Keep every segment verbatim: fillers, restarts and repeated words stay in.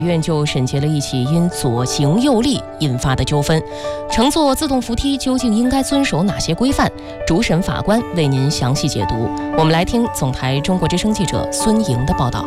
院就审结了一起因左行右立引发的纠纷，乘坐自动扶梯究竟应该遵守哪些规范？主审法官为您详细解读。我们来听总台中国之声记者孙莹的报道。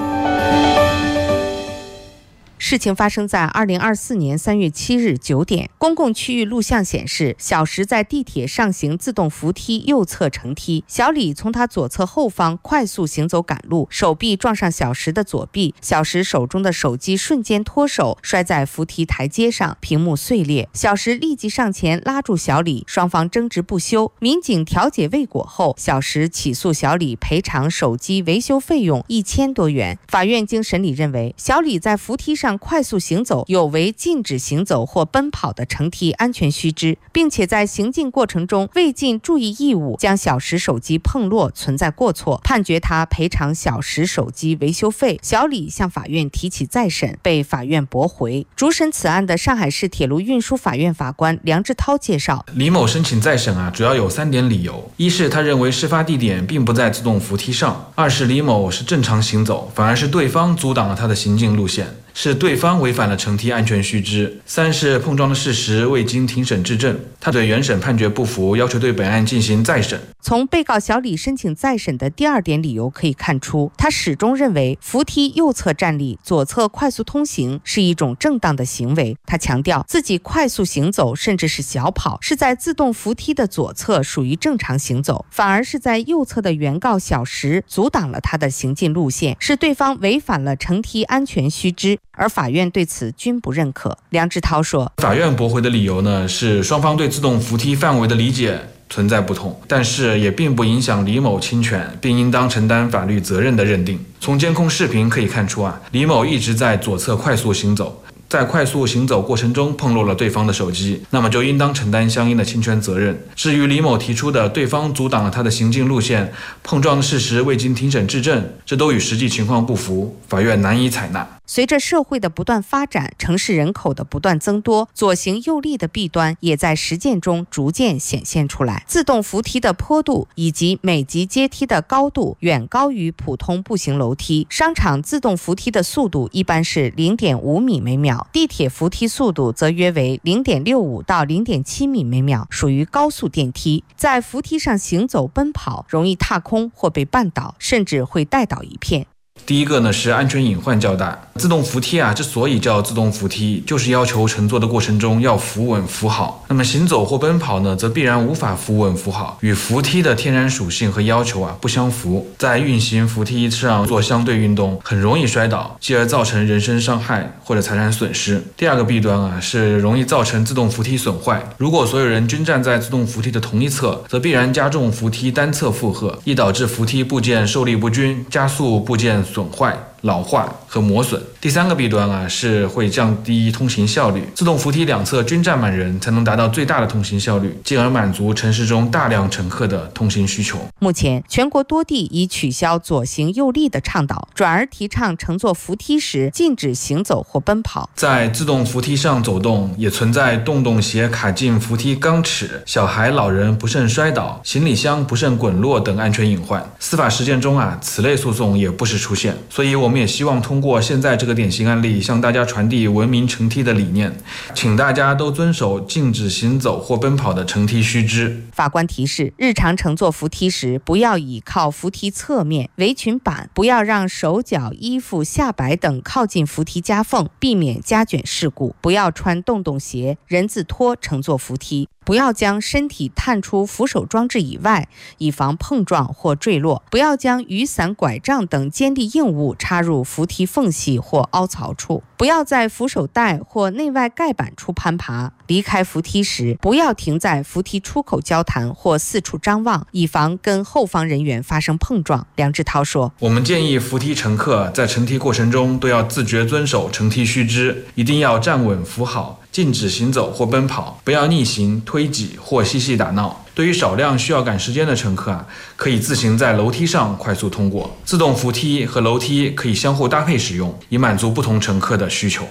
事情发生在二零二四年三月七日九点，公共区域录像显示，小石在地铁上行自动扶梯右侧乘梯，小李从他左侧后方快速行走赶路，手臂撞上小石的左臂，小石手中的手机瞬间脱手，摔在扶梯台阶上，屏幕碎裂。小石立即上前拉住小李，双方争执不休。民警调解未果后，小石起诉小李赔偿手机维修费用一千多元。法院经审理认为，小李在扶梯上快速行走有违禁止行走或奔跑的乘梯安全须知，并且在行进过程中未尽注意义务，将小石手机碰落，存在过错，判决他赔偿小石手机维修费。小李向法院提起再审，被法院驳回。主审此案的上海市铁路运输法院法官梁志涛介绍， 李某申请再审啊，主要有三点理由：一是他认为事发地点并不在自动扶梯上；二是李某是正常行走，反而是对方阻挡了他的行进路线，是对方违反了乘梯安全须知；三是碰撞的事实未经庭审质证。他对原审判决不服，要求对本案进行再审。 从被告小李申请再审的第二点理由可以看出，他始终认为扶梯右侧站立，左侧快速通行是一种正当的行为。他强调自己快速行走甚至是小跑是在自动扶梯的左侧属于正常行走，反而是在右侧的原告小石阻挡了他的行进路线，是对方违反了乘梯安全须知，而法院对此均不认可。梁志涛说， 法院驳回的理由呢，是双方对自动扶梯范围的理解存在不同，但是也并不影响李某侵权并应当承担法律责任的认定。从监控视频可以看出啊，李某一直在左侧快速行走，在快速行走过程中碰落了对方的手机，那么就应当承担相应的侵权责任。至于李某提出的对方阻挡了他的行进路线，碰撞的事实未经庭审质证，这都与实际情况不符，法院难以采纳。 随着社会的不断发展，城市人口的不断增多，左行右立的弊端也在实践中逐渐显现出来。自动扶梯的坡度以及每级阶梯的高度远高于普通步行楼梯，商场自动扶梯的速度一般是 零点五米每秒，地铁扶梯速度则约为 零点六五到 零点七米每秒，属于高速电梯。在扶梯上行走奔跑，容易踏空或被绊倒，甚至会带倒一片。 第一个呢是安全隐患较大。自动扶梯啊，之所以叫自动扶梯，就是要求乘坐的过程中要扶稳扶好。那么行走或奔跑呢，则必然无法扶稳扶好，与扶梯的天然属性和要求啊不相符。在运行扶梯上做相对运动，很容易摔倒，继而造成人身伤害或者财产损失。第二个弊端啊，是容易造成自动扶梯损坏。如果所有人均站在自动扶梯的同一侧，则必然加重扶梯单侧负荷，易导致扶梯部件受力不均，加速部件损坏、老化和磨损。第三个弊端啊，是会降低通行效率。自动扶梯两侧均站满人，才能达到最大的通行效率，进而满足城市中大量乘客的通行需求。 目前，全国多地已取消左行右立的倡导，转而提倡乘坐扶梯时禁止行走或奔跑。 在自动扶梯上走动，也存在洞洞鞋卡进扶梯钢齿、小孩、老人不慎摔倒、行李箱不慎滚落等安全隐患。司法实践中啊，此类诉讼也不时出现。所以我们也希望通过现在这个典型案例，向大家传递文明乘梯的理念，请大家都遵守禁止行走或奔跑的乘梯须知。 法官提示，日常乘坐扶梯时，不要倚靠扶梯侧面、围裙板，不要让手脚、衣服、下摆等靠近扶梯夹缝，避免夹卷事故；不要穿洞洞鞋、人字拖乘坐扶梯；不要将身体探出扶手装置以外，以防碰撞或坠落；不要将雨伞、拐杖等尖利硬物插入扶梯缝隙或凹槽处；不要在扶手带或内外盖板处攀爬；离开扶梯时，不要停在扶梯出口交谈或四处张望，以防跟后方人员发生碰撞。梁志涛说， 我们建议扶梯乘客在乘梯过程中都要自觉遵守乘梯须知，一定要站稳扶好，禁止行走或奔跑，不要逆行、推挤或嬉戏打闹。对于少量需要赶时间的乘客啊，可以自行在楼梯上快速通过。自动扶梯和楼梯可以相互搭配使用，以满足不同乘客的需求。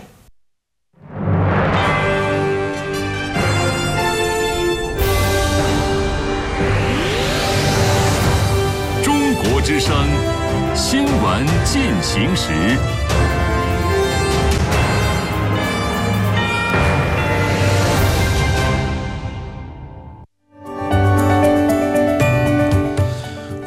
中国之声新闻进行时。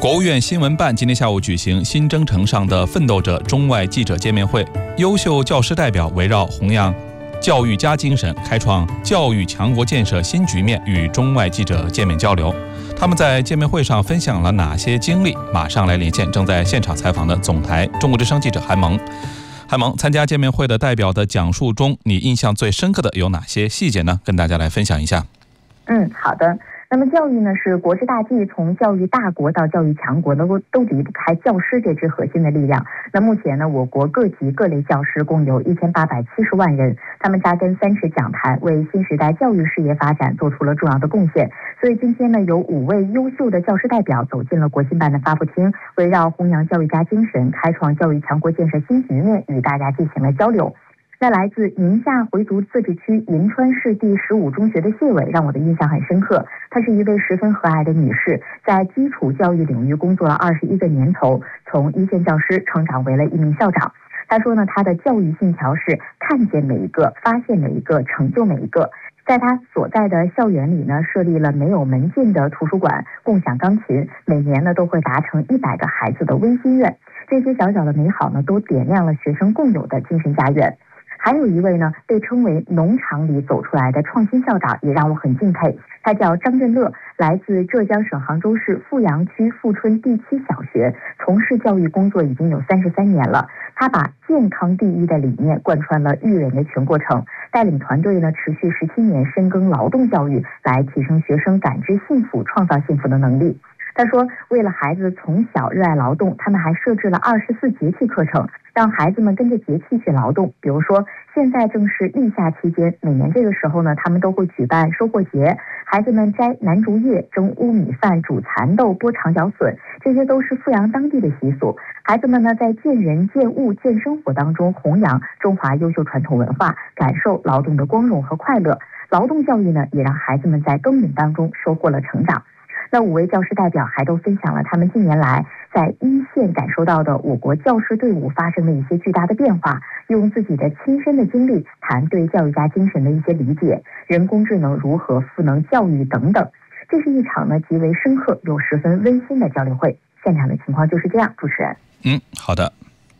国务院新闻办今天下午举行新征程上的奋斗者中外记者见面会，优秀教师代表围绕弘扬教育家精神，开创教育强国建设新局面，与中外记者见面交流。他们在见面会上分享了哪些经历？马上来连线正在现场采访的总台中国之声记者韩萌。韩萌，参加见面会的代表的讲述中，你印象最深刻的有哪些细节呢？跟大家来分享一下。 嗯，好的。那么教育呢是国之大计，从教育大国到教育强国都都离不开教师这支核心的力量。那目前呢，我国各级各类教师共有一千八百七十万人，他们扎根三尺讲坛，为新时代教育事业发展做出了重要的贡献。所以今天呢，有五位优秀的教师代表走进了国新办的发布厅，围绕弘扬教育家精神，开创教育强国建设新局面，与大家进行了交流。那来自宁夏回族自治区银川市第十五中学的谢伟让我的印象很深刻。她是一位十分和蔼的女士，在基础教育领域工作了二十一个年头，从一线教师成长为了一名校长。她说呢，她的教育信条是看见每一个，发现每一个，成就每一个。在她所在的校园里呢，设立了没有门禁的图书馆，共享钢琴，每年呢都会达成一百个孩子的微心愿。这些小小的美好呢，都点亮了学生共有的精神家园。还有一位呢，被称为农场里走出来的创新校长，也让我很敬佩。他叫张振乐，来自浙江省杭州市富阳区富春第七小学，从事教育工作已经有三十三年了。他把健康第一的理念贯穿了育人的全过程，带领团队呢持续十七年深耕劳动教育，来提升学生感知幸福、创造幸福的能力。他说，为了孩子从小热爱劳动，他们还设置了二十四节气课程，让孩子们跟着节气去劳动。比如说，现在正是立夏期间，每年这个时候呢，他们都会举办收获节，孩子们摘南竹叶、蒸乌米饭、煮蚕豆、剥长角笋，这些都是富阳当地的习俗。孩子们呢，在见人、见物、见生活当中弘扬中华优秀传统文化，感受劳动的光荣和快乐。劳动教育呢，也让孩子们在耕耘当中收获了成长。那五位教师代表还都分享了他们近年来在一线感受到的我国教师队伍发生的一些巨大的变化，用自己的亲身的经历谈对教育家精神的一些理解，人工智能如何赋能教育等等。这是一场呢极为深刻又十分温馨的交流会。现场的情况就是这样，主持人。 嗯，好的。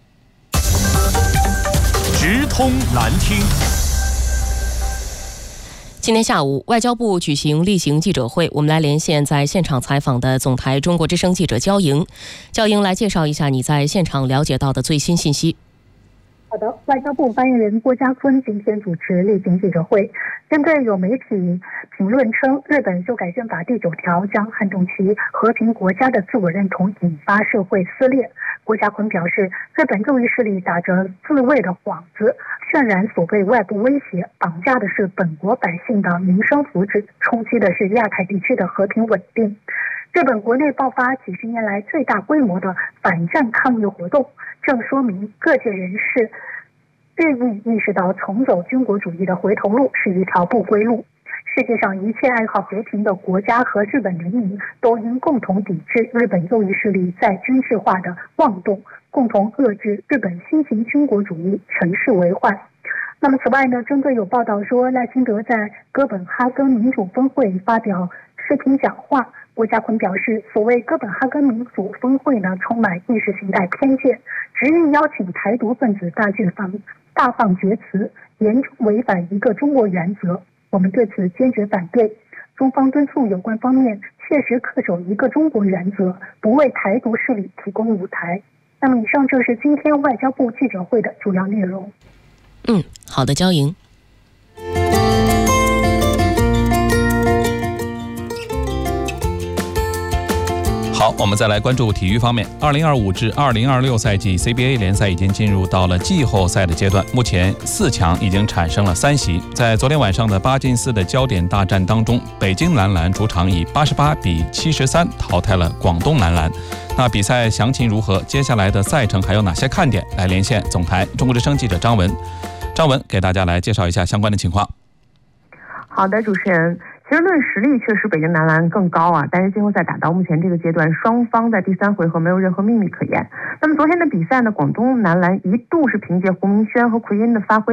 直通难听。 今天下午，外交部举行例行记者会，我们来连线在现场采访的总台中国之声记者焦莹。焦莹，来介绍一下你在现场了解到的最新信息。 好的，外交部发言人郭家坤今天主持例行记者会，针对有媒体评论称日本修改宪法第九条将撼动其和平国家的自我认同，引发社会撕裂，郭家坤表示，日本右翼势力打着自卫的幌子，渲染所谓外部威胁，绑架的是本国百姓的民生福祉，冲击的是亚太地区的和平稳定。日本国内爆发几十年来最大规模的反战抗议活动，正说明各界人士日益意识到重走军国主义的回头路是一条不归路。世界上一切爱好和平的国家和日本人民都应共同抵制日本右翼势力在军事化的妄动，共同遏制日本新型军国主义乘势为患。那么此外呢，针对有报道说赖清德在哥本哈根民主峰会发表视频讲话，郭家坤表示，所谓哥本哈根民主峰会呢，充满意识形态偏见，执意邀请台独分子大剧放大放厥词，严重违反一个中国原则，我们对此坚决反对。中方敦促有关方面切实恪守一个中国原则，不为台独势力提供舞台。那么以上就是今天外交部记者会的主要内容。 嗯，好的，焦莹。 好，我们再来关注体育方面。二零二五至二零二六赛季 C B A 联赛已经进入到了季后赛的阶段，目前四强已经产生了三席。在昨天晚上的八进四的焦点大战当中，北京蓝蓝主场以八十八比七十三淘汰了广东蓝蓝。那比赛详情如何？接下来的赛程还有哪些看点？来连线总台中国之声记者张文。张文给大家来介绍一下相关的情况。 好的，主持人。其实论实力，确实北京男篮更高啊，但是季后赛打到目前这个阶段，双方在第三回合没有任何秘密可言。那么昨天的比赛呢，广东男篮一度是凭借胡明轩和奎因的发挥